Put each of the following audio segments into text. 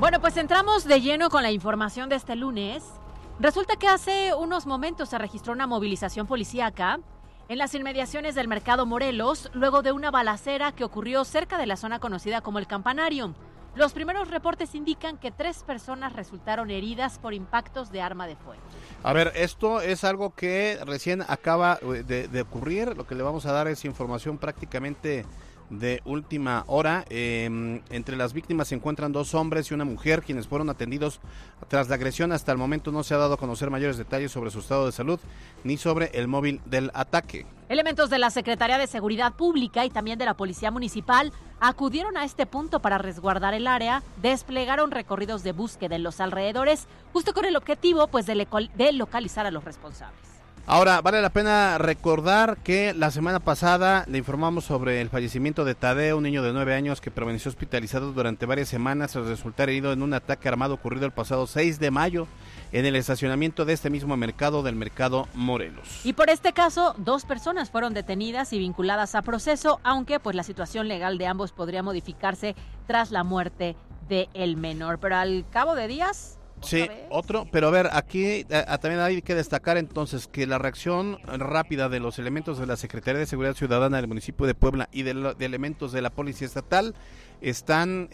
Bueno, pues entramos de lleno con la información de este lunes. Resulta que hace unos momentos se registró una movilización policíaca en las inmediaciones del Mercado Morelos, luego de una balacera que ocurrió cerca de la zona conocida como El Campanario. Los primeros reportes indican que 3 personas resultaron heridas por impactos de arma de fuego. A ver, esto es algo que recién acaba de ocurrir. Lo que le vamos a dar es información prácticamente de última hora. Entre las víctimas se encuentran 2 hombres y una mujer, quienes fueron atendidos tras la agresión. Hasta el momento no se ha dado a conocer mayores detalles sobre su estado de salud ni sobre el móvil del ataque. Elementos de la Secretaría de Seguridad Pública y también de la Policía Municipal acudieron a este punto para resguardar el área, desplegaron recorridos de búsqueda en los alrededores, justo con el objetivo pues de localizar a los responsables. Ahora, vale la pena recordar que la semana pasada le informamos sobre el fallecimiento de Tadeo, un niño de 9 años que permaneció hospitalizado durante varias semanas tras resultar herido en un ataque armado ocurrido el pasado 6 de mayo en el estacionamiento de este mismo mercado, del Mercado Morelos. Y por este caso, 2 personas fueron detenidas y vinculadas a proceso, aunque pues la situación legal de ambos podría modificarse tras la muerte del menor. Pero al cabo de días... Sí, otro, pero a ver, aquí también hay que destacar entonces que la reacción rápida de los elementos de la Secretaría de Seguridad Ciudadana del municipio de Puebla y de elementos de la Policía Estatal estamos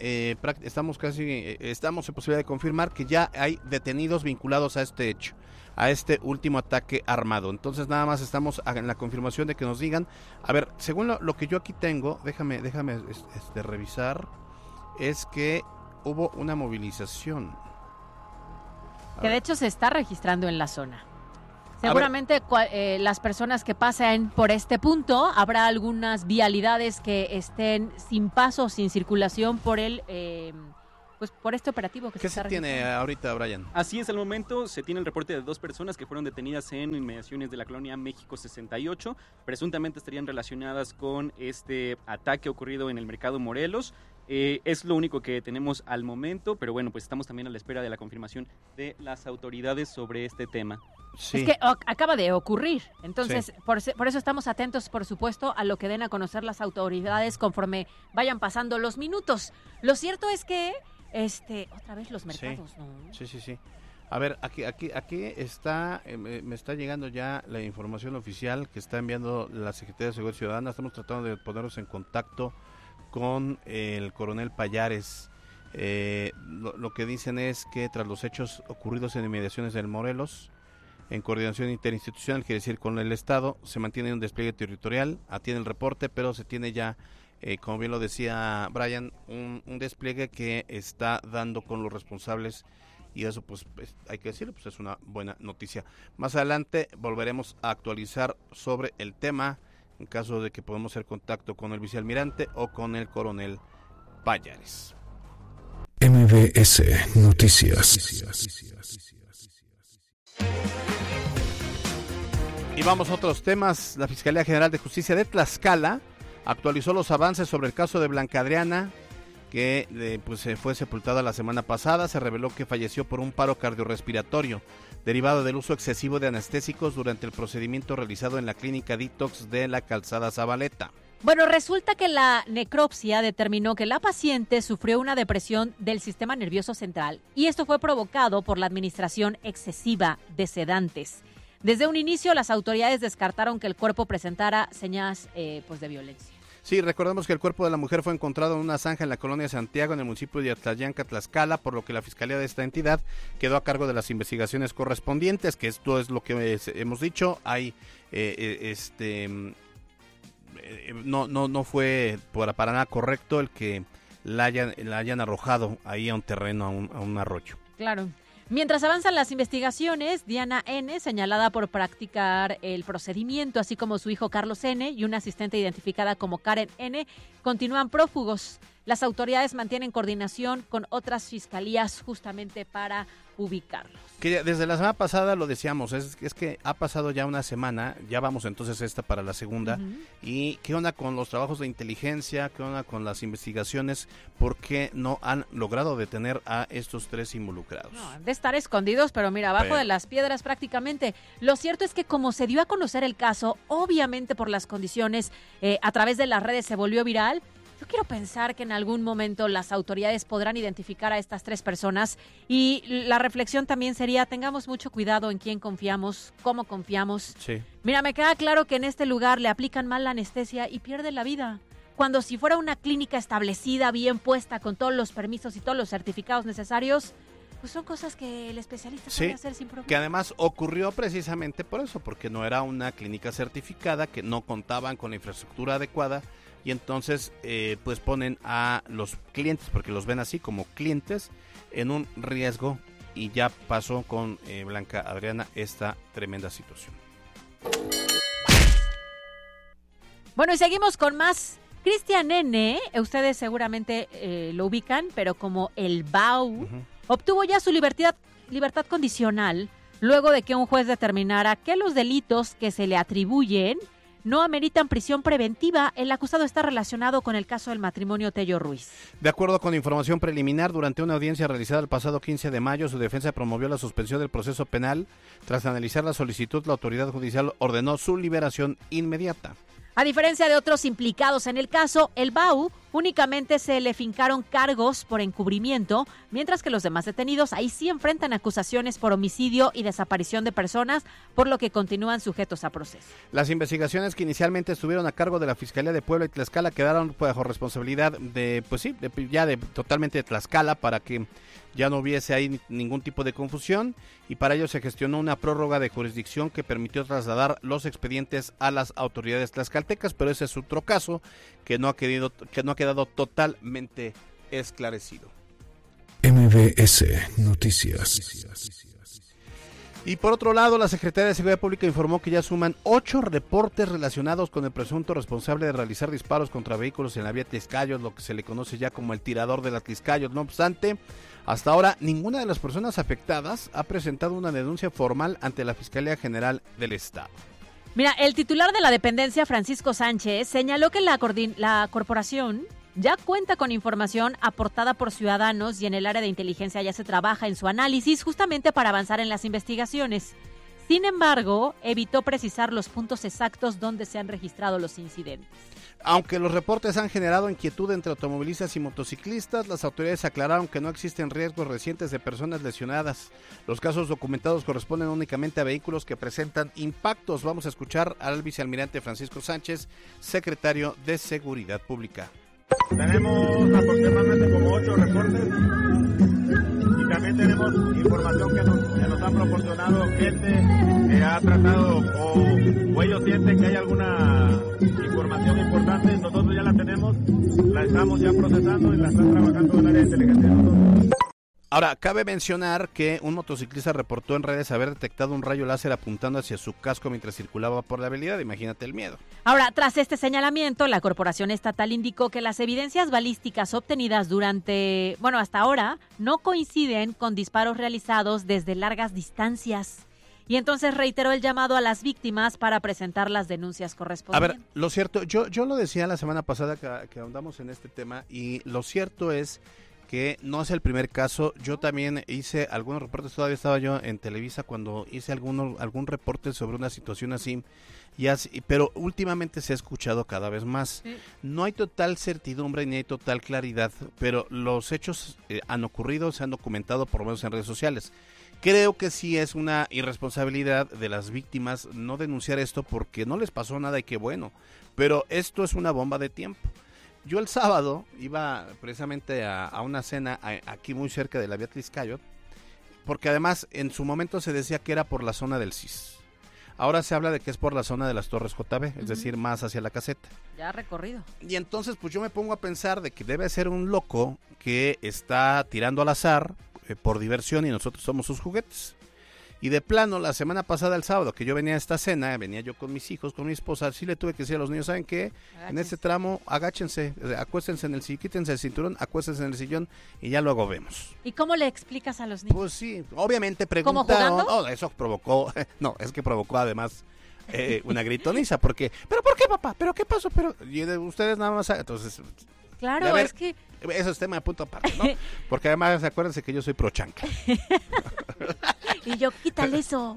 en posibilidad de confirmar que ya hay detenidos vinculados a este hecho, a este último ataque armado. Entonces nada más estamos en la confirmación de que nos digan, a ver, según lo que yo aquí tengo, déjame revisar, es que hubo una movilización. Que de hecho se está registrando en la zona. Seguramente las personas que pasen por este punto, habrá algunas vialidades que estén sin paso, sin circulación por por este operativo que se está registrando. ¿Qué se tiene ahorita, Brian? Así es, al momento se tiene el reporte de 2 personas que fueron detenidas en inmediaciones de la colonia México 68. Presuntamente estarían relacionadas con este ataque ocurrido en el Mercado Morelos. Es lo único que tenemos al momento, pero bueno, pues estamos también a la espera de la confirmación de las autoridades sobre este tema. Sí. Es que acaba de ocurrir, entonces sí. por eso estamos atentos, por supuesto, a lo que den a conocer las autoridades conforme vayan pasando los minutos. Lo cierto es que, otra vez los mercados, ¿no? Sí. A ver, aquí está, me está llegando ya la información oficial que está enviando la Secretaría de Seguridad Ciudadana. Estamos tratando de ponernos en contacto con el coronel Payares. Lo que dicen es que tras los hechos ocurridos en inmediaciones del Morelos, en coordinación interinstitucional, quiere decir con el Estado, se mantiene un despliegue territorial, atiende el reporte, pero se tiene ya, como bien lo decía Brian, un despliegue que está dando con los responsables, y eso pues hay que decirlo, pues es una buena noticia. Más adelante volveremos a actualizar sobre el tema, en caso de que podamos hacer contacto con el vicealmirante o con el coronel Payares. MBS Noticias. Y vamos a otros temas. La Fiscalía General de Justicia de Tlaxcala actualizó los avances sobre el caso de Blanca Adriana, que fue sepultada la semana pasada. Se reveló que falleció por un paro cardiorrespiratorio derivado del uso excesivo de anestésicos durante el procedimiento realizado en la clínica Detox de la Calzada Zabaleta. Bueno, resulta que la necropsia determinó que la paciente sufrió una depresión del sistema nervioso central y esto fue provocado por la administración excesiva de sedantes. Desde un inicio, las autoridades descartaron que el cuerpo presentara señas de violencia. Sí, recordemos que el cuerpo de la mujer fue encontrado en una zanja en la colonia Santiago, en el municipio de Atlayanca, Tlaxcala, por lo que la Fiscalía de esta entidad quedó a cargo de las investigaciones correspondientes, que esto es lo que hemos dicho. Hay no fue para nada correcto el que la hayan arrojado ahí a un terreno, a un arroyo. Claro. Mientras avanzan las investigaciones, Diana N., señalada por practicar el procedimiento, así como su hijo Carlos N. y una asistente identificada como Karen N., continúan prófugos. Las autoridades mantienen coordinación con otras fiscalías justamente para ubicarlos. Que desde la semana pasada lo decíamos, es que ha pasado ya una semana, ya vamos entonces para la segunda, y ¿qué onda con los trabajos de inteligencia? ¿Qué onda con las investigaciones? ¿Por qué no han logrado detener a estos 3 involucrados? No, han de estar escondidos, pero mira, abajo de las piedras prácticamente. Lo cierto es que como se dio a conocer el caso, obviamente por las condiciones, a través de las redes se volvió viral. Yo quiero pensar que en algún momento las autoridades podrán identificar a estas 3 personas y la reflexión también sería, tengamos mucho cuidado en quién confiamos, cómo confiamos. Sí. Mira, me queda claro que en este lugar le aplican mal la anestesia y pierde la vida. Cuando si fuera una clínica establecida, bien puesta, con todos los permisos y todos los certificados necesarios, pues son cosas que el especialista puede hacer sin problema. Que además ocurrió precisamente por eso, porque no era una clínica certificada, que no contaban con la infraestructura adecuada, y entonces pues ponen a los clientes, porque los ven así como clientes, en un riesgo, y ya pasó con Blanca Adriana esta tremenda situación. Bueno, y seguimos con más. Cristian N., ustedes seguramente lo ubican, pero como el BAU, obtuvo ya su libertad condicional luego de que un juez determinara que los delitos que se le atribuyen no ameritan prisión preventiva. El acusado está relacionado con el caso del matrimonio Tello Ruiz. De acuerdo con información preliminar, durante una audiencia realizada el pasado 15 de mayo, su defensa promovió la suspensión del proceso penal. Tras analizar la solicitud, la autoridad judicial ordenó su liberación inmediata. A diferencia de otros implicados en el caso, el BAU únicamente se le fincaron cargos por encubrimiento, mientras que los demás detenidos ahí sí enfrentan acusaciones por homicidio y desaparición de personas, por lo que continúan sujetos a proceso. Las investigaciones que inicialmente estuvieron a cargo de la Fiscalía de Puebla y Tlaxcala quedaron bajo responsabilidad totalmente de Tlaxcala, para que ya no hubiese ahí ningún tipo de confusión, y para ello se gestionó una prórroga de jurisdicción que permitió trasladar los expedientes a las autoridades tlaxcaltecas, pero ese es otro caso que no ha quedado totalmente esclarecido. MBS Noticias. Y por otro lado, la Secretaría de Seguridad Pública informó que ya suman 8 reportes relacionados con el presunto responsable de realizar disparos contra vehículos en la vía Tliscayos, lo que se le conoce ya como el tirador de la Tliscayos. No obstante, hasta ahora ninguna de las personas afectadas ha presentado una denuncia formal ante la Fiscalía General del Estado. Mira, el titular de la dependencia, Francisco Sánchez, señaló que la corporación ya cuenta con información aportada por ciudadanos y en el área de inteligencia ya se trabaja en su análisis justamente para avanzar en las investigaciones. Sin embargo, evitó precisar los puntos exactos donde se han registrado los incidentes. Aunque los reportes han generado inquietud entre automovilistas y motociclistas, las autoridades aclararon que no existen riesgos recientes de personas lesionadas. Los casos documentados corresponden únicamente a vehículos que presentan impactos. Vamos a escuchar al vicealmirante Francisco Sánchez, secretario de Seguridad Pública. Tenemos aproximadamente como 8 reportes y también tenemos información que nos han proporcionado gente que ha tratado o ellos sienten que hay alguna información importante. Nosotros ya la tenemos, la estamos ya procesando y la están trabajando en el área de inteligencia. Ahora, cabe mencionar que un motociclista reportó en redes haber detectado un rayo láser apuntando hacia su casco mientras circulaba por la vialidad. Imagínate el miedo. Ahora, tras este señalamiento, la Corporación Estatal indicó que las evidencias balísticas obtenidas hasta ahora, no coinciden con disparos realizados desde largas distancias. Y entonces reiteró el llamado a las víctimas para presentar las denuncias correspondientes. A ver, lo cierto, yo lo decía la semana pasada que ahondamos en este tema, y lo cierto es que no es el primer caso. Yo también hice algunos reportes, todavía estaba yo en Televisa cuando hice algún reporte sobre una situación así, pero últimamente se ha escuchado cada vez más. Sí. No hay total certidumbre ni hay total claridad, pero los hechos han ocurrido, se han documentado por lo menos en redes sociales. Creo que sí es una irresponsabilidad de las víctimas no denunciar esto porque no les pasó nada y qué bueno, pero esto es una bomba de tiempo. Yo el sábado iba precisamente a una cena aquí muy cerca de la vía Tliscayot, porque además en su momento se decía que era por la zona del CIS. Ahora se habla de que es por la zona de las Torres JB, es decir, más hacia la caseta. Ya recorrido. Y entonces pues yo me pongo a pensar de que debe ser un loco que está tirando al azar por diversión y nosotros somos sus juguetes. Y de plano, la semana pasada, el sábado, que yo venía a esta cena, venía yo con mis hijos, con mi esposa, sí le tuve que decir a los niños, ¿saben qué? Agáchense. En este tramo, agáchense, acuéstense en el sillón, quítense el cinturón, acuéstense en el sillón y ya luego vemos. ¿Y cómo le explicas a los niños? Pues sí, obviamente preguntaron. ¿Cómo eso provocó, es que provocó además una gritoniza, porque, ¿pero por qué, papá? ¿Pero qué pasó? Y ustedes nada más, entonces... Claro, es que... Eso es tema de punto aparte, ¿no? Porque además, acuérdense que yo soy pro chanca. Y yo, quítale eso.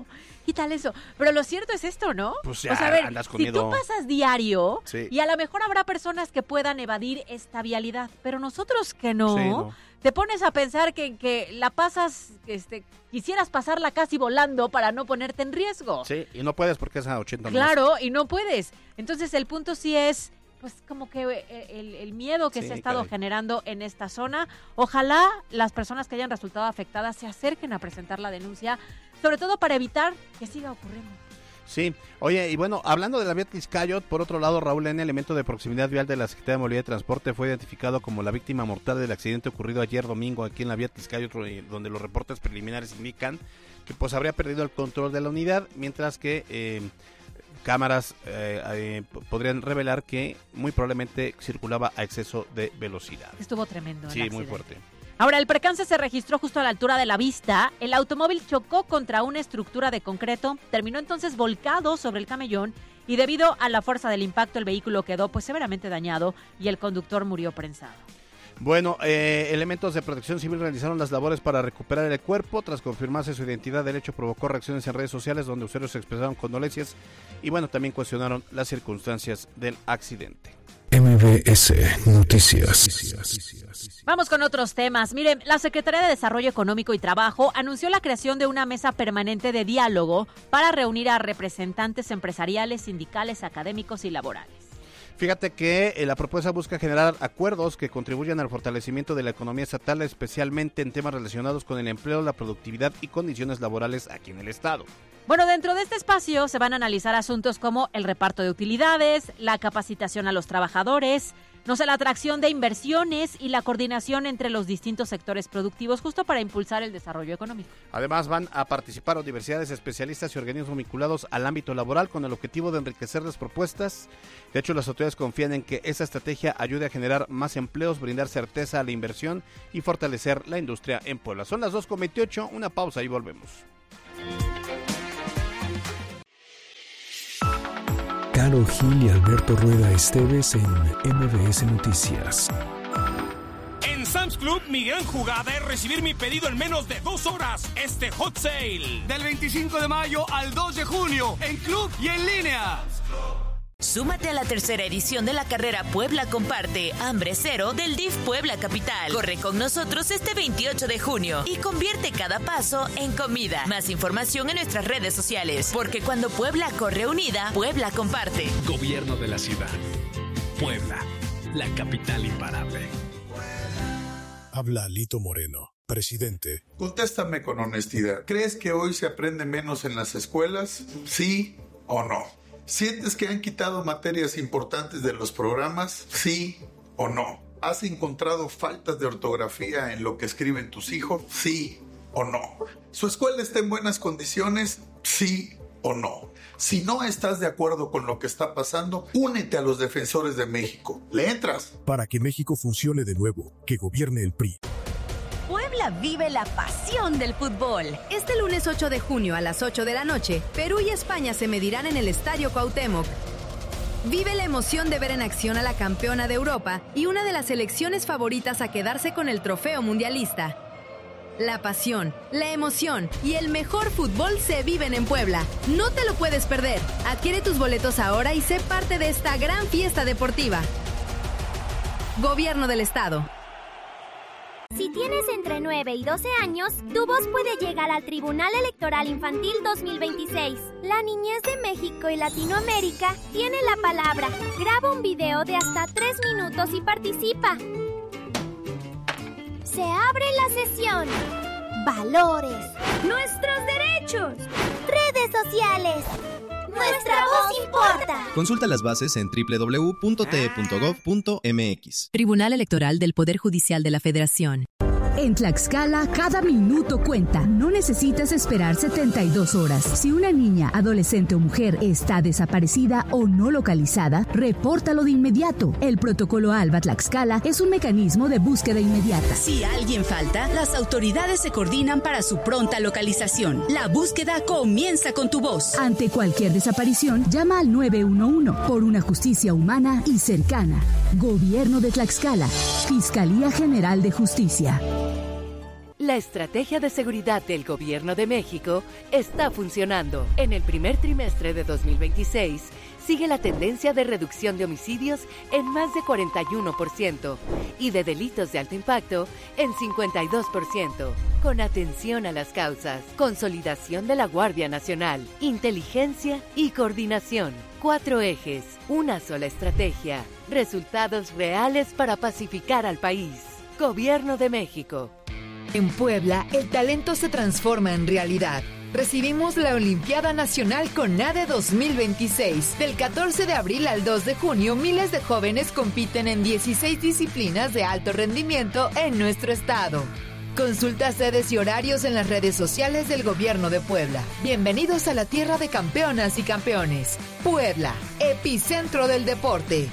tal eso? Pero lo cierto es esto, ¿no? Pues ya, o sea, a ver, andas con si miedo. tú pasas diario, Sí. y a lo mejor habrá personas que puedan evadir esta vialidad, pero nosotros que no, Sí, no. te pones a pensar que la pasas, quisieras pasarla casi volando para no ponerte en riesgo. Sí, y no puedes porque es a 80 nomás. Claro, y no puedes. Entonces el punto sí es, pues como que el miedo que Sí, se ha estado caray. generando en esta zona. Ojalá las personas que hayan resultado afectadas se acerquen a presentar la denuncia, sobre todo para evitar que siga ocurriendo. Sí, oye, y bueno, hablando de la vía Tlaxcayot, por otro lado, Raúl N., elemento de proximidad vial de la Secretaría de Movilidad y Transporte, fue identificado como la víctima mortal del accidente ocurrido ayer domingo aquí en la vía Tlaxcayot, donde los reportes preliminares indican que pues habría perdido el control de la unidad, mientras que cámaras podrían revelar que muy probablemente circulaba a exceso de velocidad. Estuvo tremendo. Sí, el muy accidente. fuerte. Ahora, el percance se registró justo a la altura de la Vista. El automóvil chocó contra una estructura de concreto, terminó entonces volcado sobre el camellón y debido a la fuerza del impacto el vehículo quedó pues severamente dañado y el conductor murió prensado. Bueno, elementos de protección civil realizaron las labores para recuperar el cuerpo. Tras confirmarse su identidad, el hecho provocó reacciones en redes sociales donde usuarios se expresaron condolencias y bueno, también cuestionaron las circunstancias del accidente. MBS Noticias. Vamos con otros temas. Miren, la Secretaría de Desarrollo Económico y Trabajo anunció la creación de una mesa permanente de diálogo para reunir a representantes empresariales, sindicales, académicos y laborales. Fíjate que la propuesta busca generar acuerdos que contribuyan al fortalecimiento de la economía estatal, especialmente en temas relacionados con el empleo, la productividad y condiciones laborales aquí en el estado. Bueno, dentro de este espacio se van a analizar asuntos como el reparto de utilidades, la capacitación a los trabajadores, la atracción de inversiones y la coordinación entre los distintos sectores productivos justo para impulsar el desarrollo económico. Además van a participar universidades, especialistas y organismos vinculados al ámbito laboral con el objetivo de enriquecer las propuestas. De hecho, las autoridades confían en que esta estrategia ayude a generar más empleos, brindar certeza a la inversión y fortalecer la industria en Puebla. Son las 2:28, una pausa y volvemos. Caro Gil y Alberto Rueda Esteves en MBS Noticias. En Sam's Club, mi gran jugada es recibir mi pedido en menos de 2 horas. Este Hot Sale. Del 25 de mayo al 2 de junio, en club y en línea. Súmate a la tercera edición de la carrera Puebla Comparte, Hambre Cero del DIF Puebla Capital. Corre con nosotros este 28 de junio y convierte cada paso en comida. Más información en nuestras redes sociales, porque cuando Puebla corre unida, Puebla comparte. Gobierno de la ciudad. Puebla, la capital imparable. Habla Lito Moreno, presidente. Contéstame con honestidad. ¿Crees que hoy se aprende menos en las escuelas? ¿Sí o no? ¿Sientes que han quitado materias importantes de los programas? ¿Sí o no? ¿Has encontrado faltas de ortografía en lo que escriben tus hijos? ¿Sí o no? ¿Su escuela está en buenas condiciones? ¿Sí o no? Si no estás de acuerdo con lo que está pasando, únete a los defensores de México. ¿Le entras? Para que México funcione de nuevo, que gobierne el PRI. Puebla vive la pasión del fútbol. Este lunes 8 de junio a las 8 de la noche, Perú y España se medirán en el Estadio Cuauhtémoc. Vive la emoción de ver en acción a la campeona de Europa y una de las selecciones favoritas a quedarse con el trofeo mundialista. La pasión, la emoción y el mejor fútbol se viven en Puebla. No te lo puedes perder. Adquiere tus boletos ahora y sé parte de esta gran fiesta deportiva. Gobierno del Estado. Si tienes entre 9 y 12 años, tu voz puede llegar al Tribunal Electoral Infantil 2026. La niñez de México y Latinoamérica tiene la palabra. Graba un video de hasta 3 minutos y participa. Se abre la sesión. Valores. Nuestros derechos. Redes sociales. Nuestra voz importa. Consulta las bases en www.te.gov.mx. Tribunal Electoral del Poder Judicial de la Federación. En Tlaxcala, cada minuto cuenta. No necesitas esperar 72 horas. Si una niña, adolescente o mujer está desaparecida o no localizada, repórtalo de inmediato. El protocolo ALBA Tlaxcala es un mecanismo de búsqueda inmediata. Si alguien falta, las autoridades se coordinan para su pronta localización. La búsqueda comienza con tu voz. Ante cualquier desaparición, llama al 911 por una justicia humana y cercana. Gobierno de Tlaxcala. Fiscalía General de Justicia. La estrategia de seguridad del Gobierno de México está funcionando. En el primer trimestre de 2026, sigue la tendencia de reducción de homicidios en más de 41% y de delitos de alto impacto en 52%. Con atención a las causas, consolidación de la Guardia Nacional, inteligencia y coordinación. 4 ejes, una sola estrategia. Resultados reales para pacificar al país. Gobierno de México. En Puebla, el talento se transforma en realidad. Recibimos la Olimpiada Nacional CONADE 2026. Del 14 de abril al 2 de junio, miles de jóvenes compiten en 16 disciplinas de alto rendimiento en nuestro estado. Consulta sedes y horarios en las redes sociales del Gobierno de Puebla. Bienvenidos a la tierra de campeonas y campeones. Puebla, epicentro del deporte.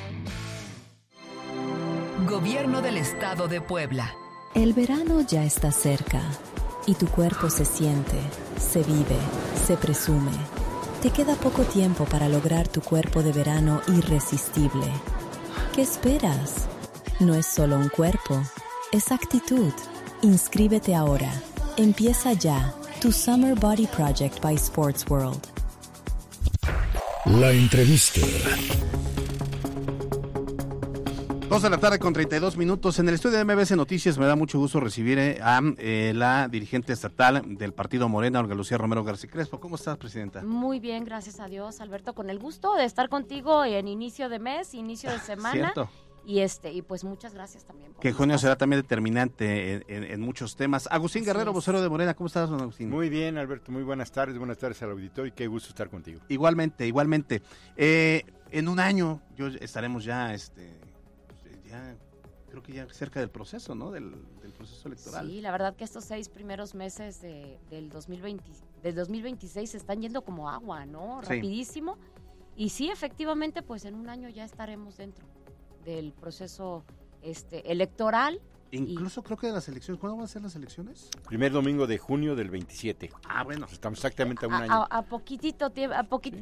Gobierno del Estado de Puebla. El verano ya está cerca y tu cuerpo se siente, se vive, se presume. Te queda poco tiempo para lograr tu cuerpo de verano irresistible. ¿Qué esperas? No es solo un cuerpo, es actitud. Inscríbete ahora. Empieza ya tu Summer Body Project by Sports World. La entrevista. 2 de la tarde con 32 minutos. En el estudio de MBS Noticias me da mucho gusto recibir a la dirigente estatal del Partido Morena, Olga Lucía Romero García Crespo. ¿Cómo estás, presidenta? Muy bien, gracias a Dios, Alberto, con el gusto de estar contigo en inicio de mes, inicio de semana. Cierto. Y pues muchas gracias también. Que junio será también determinante en muchos temas. Agustín Guerrero, vocero de Morena, ¿cómo estás, don Agustín? Muy bien, Alberto, muy buenas tardes al auditorio y qué gusto estar contigo. Igualmente. En un año estaremos ya creo que ya cerca del proceso, ¿no? Del proceso electoral. Sí, la verdad que estos 6 primeros meses del 2026 se están yendo como agua, ¿no? Sí. Rapidísimo. Y sí, efectivamente, pues en un año ya estaremos dentro del proceso electoral. Incluso creo que de las elecciones. ¿Cuándo van a ser las elecciones? Primer domingo de junio del 27. Ah, bueno. Estamos exactamente a un año. A poquitito tiempo,